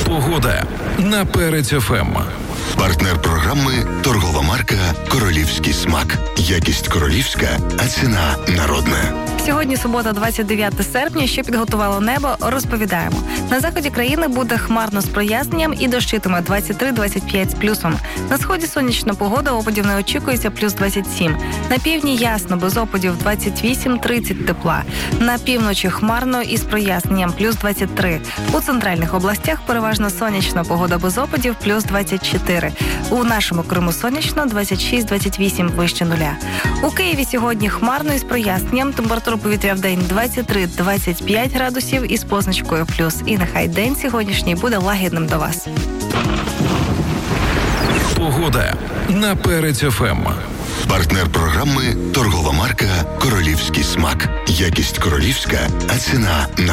Погода на Перець ФМ. Партнер програми – торгова марка «Королівський смак». Якість королівська, а ціна народна. Сьогодні субота, 29 серпня. Що підготувало небо, розповідаємо. На заході країни буде хмарно з проясненням і дощитиме 23-25 з плюсом. На сході сонячна погода, опадів не очікується, плюс 27. На півдні ясно, без опадів 28-30 тепла. На півночі хмарно і з проясненням, плюс 23. У центральних областях переважно сонячна погода без опадів, плюс 24. У нашому Криму сонячно, 26-28 вище нуля. У Києві сьогодні хмарно і з проясненням, температура повітря в день 23-25 градусів із позначкою плюс. І нехай день сьогоднішній буде лагідним до вас. Погода на Перець ФМ. Партнер програми – торгова марка «Королівський смак». Якість королівська, а ціна